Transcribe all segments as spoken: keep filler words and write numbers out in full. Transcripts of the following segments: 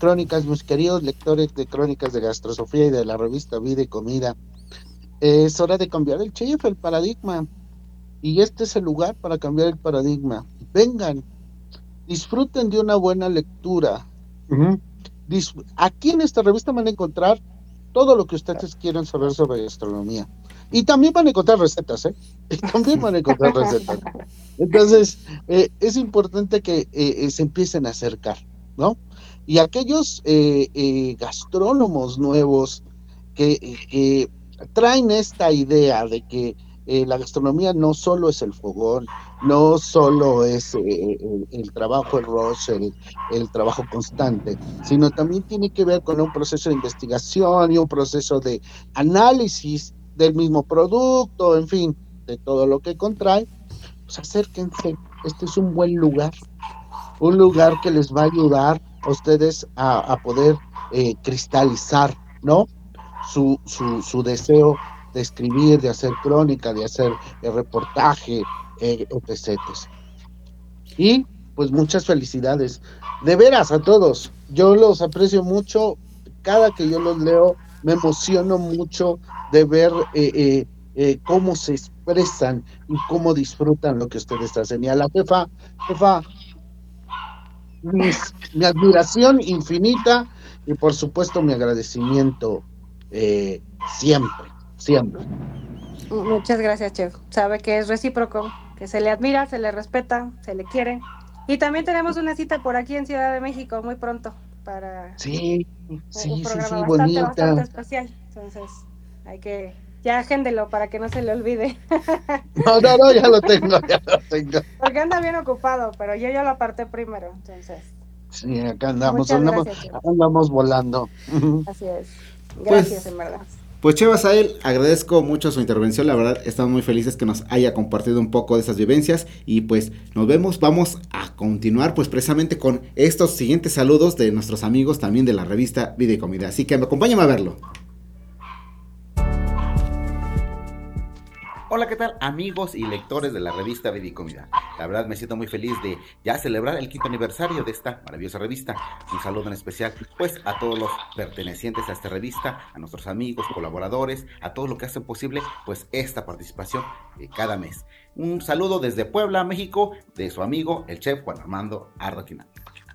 crónicas, mis queridos lectores de Crónicas de Gastrosofía y de la revista Vida y Comida. Es hora de cambiar el chip, el paradigma. Y este es el lugar para cambiar el paradigma. Vengan, disfruten de una buena lectura. Ujú. Dis- Aquí en esta revista van a encontrar todo lo que ustedes quieran saber sobre gastronomía. Y también van a encontrar recetas, ¿eh? Y también van a encontrar recetas. Entonces, eh, es importante que eh, eh, se empiecen a acercar, ¿no? Y aquellos eh, eh, gastrónomos nuevos que eh, eh, traen esta idea de que eh, la gastronomía no solo es el fogón, no solo es eh, el, el trabajo, el rush, el, el trabajo constante, sino también tiene que ver con un proceso de investigación y un proceso de análisis del mismo producto, en fin, de todo lo que contrae. Pues acérquense, este es un buen lugar, un lugar que les va a ayudar a ustedes a, a poder eh, cristalizar, ¿no? Su, su, su deseo de escribir, de hacer crónica, de hacer el reportaje, eh, etcétera. Y pues muchas felicidades. De veras a todos, yo los aprecio mucho. Cada que yo los leo, me emociono mucho de ver eh, eh, eh, cómo se expresan y cómo disfrutan lo que ustedes hacen. Y a la jefa, jefa, mis, mi admiración infinita y por supuesto mi agradecimiento eh, siempre, siempre. Muchas gracias, chef. Sabe que es recíproco, que se le admira, se le respeta, se le quiere. Y también tenemos una cita por aquí en Ciudad de México muy pronto para Sí, un sí, sí, programa sí, bastante, bastante bonita. especial. Entonces, hay que, ya agéndelo para que no se le olvide. No, no, no, ya lo tengo, ya lo tengo. Porque anda bien ocupado, pero yo ya lo aparté primero. Entonces, Sí, acá andamos, muchas andamos, gracias, chef. andamos volando. Así es. Gracias, Pues, en verdad. pues Chevas, a él agradezco mucho su intervención, la verdad estamos muy felices que nos haya compartido un poco de esas vivencias y pues nos vemos, vamos a continuar pues precisamente con estos siguientes saludos de nuestros amigos también de la revista Vida y Comida, así que acompáñame a verlo. Hola, ¿qué tal amigos y lectores de la revista Vida y Comida? La verdad me siento muy feliz de ya celebrar el quinto aniversario de esta maravillosa revista. Un saludo en especial pues a todos los pertenecientes a esta revista, a nuestros amigos, colaboradores, a todos los que hacen posible pues esta participación eh, cada mes. Un saludo desde Puebla, México, de su amigo el chef Juan Armando Ardoquina.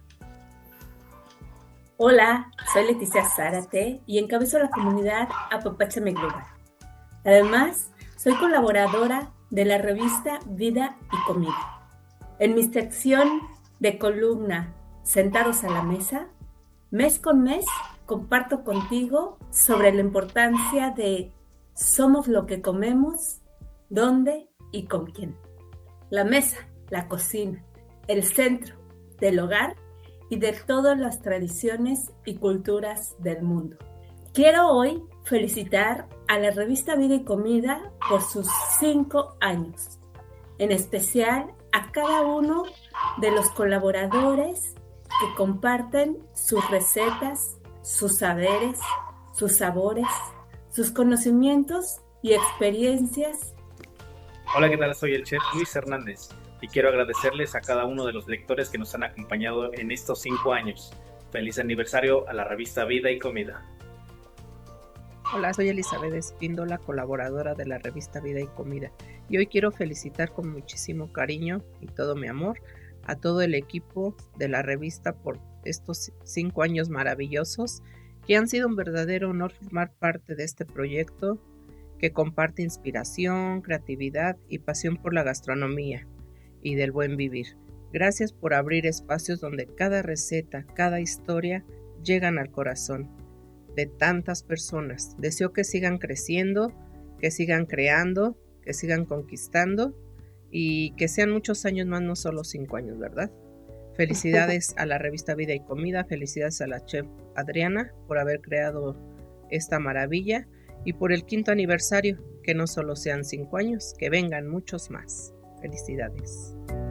Hola, soy Leticia Zárate y encabezo la comunidad Apapáchame Global. Además, soy colaboradora de la revista Vida y Comida. En mi sección de columna Sentados a la Mesa, mes con mes comparto contigo sobre la importancia de somos lo que comemos, dónde y con quién. La mesa, la cocina, el centro del hogar y de todas las tradiciones y culturas del mundo. Quiero hoy felicitar a la revista Vida y Comida por sus cinco años, en especial a cada uno de los colaboradores que comparten sus recetas, sus saberes, sus sabores, sus conocimientos y experiencias. Hola, ¿qué tal? Soy el chef Luis Hernández y quiero agradecerles a cada uno de los lectores que nos han acompañado en estos cinco años. Feliz aniversario a la revista Vida y Comida. Hola, soy Elizabeth Espíndola, colaboradora de la revista Vida y Comida, y hoy quiero felicitar con muchísimo cariño y todo mi amor a todo el equipo de la revista por estos cinco años maravillosos, que han sido un verdadero honor formar parte de este proyecto que comparte inspiración, creatividad y pasión por la gastronomía y del buen vivir. Gracias por abrir espacios donde cada receta, cada historia llegan al corazón de tantas personas. Deseo que sigan creciendo, que sigan creando, que sigan conquistando y que sean muchos años más, no solo cinco años, ¿verdad? Felicidades a la revista Vida y Comida, felicidades a la chef Adriana por haber creado esta maravilla y por el quinto aniversario, que no solo sean cinco años, que vengan muchos más. Felicidades.